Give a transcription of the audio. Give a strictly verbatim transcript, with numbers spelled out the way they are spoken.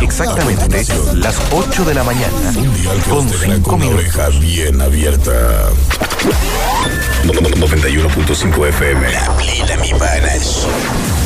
exactamente las ocho de la mañana. Un día que con os dejará cinco con la minutos. oreja bien abierta. noventa y uno punto cinco F M. La Play, la mi panas.